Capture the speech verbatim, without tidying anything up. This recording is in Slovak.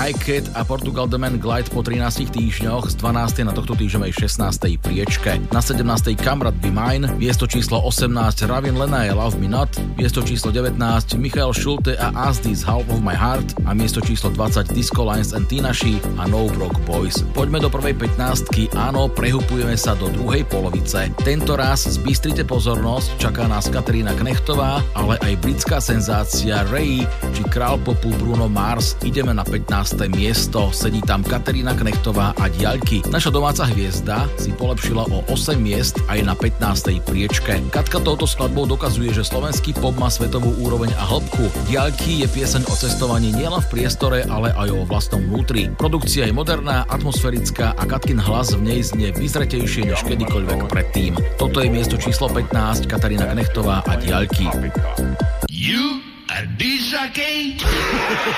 Cat a Portugal The Man Glide po trinástich týždňoch z dvanástej na tohto týždňovej šestnástej priečke. Na sedemnástej Kamrat Be Mine, miesto číslo osemnásť Ravin Lenae Love Me Not, miesto číslo devätnásť Michael Schulte a Asdis Half of My Heart a miesto číslo dvadsať Disco Lines and Tinashi a No Broke Boys. Poďme do prvej pätnástky, áno, prehupujeme sa do druhej polovice. Tento raz zbystrite pozornosť, čaká nás Katarína Knechtová, ale aj britská senzácia Ray či král popu Bruno Mars. Ideme na pätnáste miesto, sedí tam Katarína Knechtová a Diaľky. Naša domáca hviezda si polepšila o osem miest aj na pätnástej priečke. Katka touto skladbou dokazuje, že slovenský pop má svetovú úroveň a hĺbku. Diaľky je pieseň o cestovaní nielen v priestore, ale aj o vlastnom vnútri. Produkcia je moderná, atmosférická a Katkin hlas v nej znie vyzretejšie než kedykoľvek predtým. Toto je miesto číslo pätnásť, Katarína Knechtová a Diaľky. You a disakej?